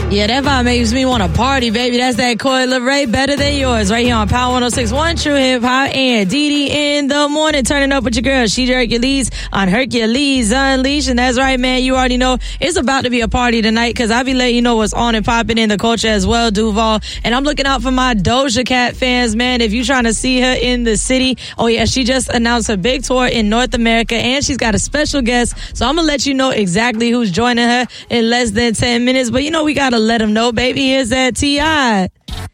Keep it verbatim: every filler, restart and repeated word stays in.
Yeah, that vibe makes me want to party, baby. That's that Coi Leray, Better Than Yours, right here on Power one oh six point one True Hip Hop. And Dee Dee in the morning, turning up with your girl, She Hercules on Hercules Unleashed. And that's right, man. You already know it's about to be a party tonight because I'll be letting you know what's on and popping in the culture as well, Duval. And I'm looking out for my Doja Cat fans, man. If you're trying to see her in the city, oh yeah, she just announced her big tour in North America and she's got a special guest. So I'm going to let you know exactly who's joining her in less than ten minutes. But you know, we got to let them know, baby. Here's that T I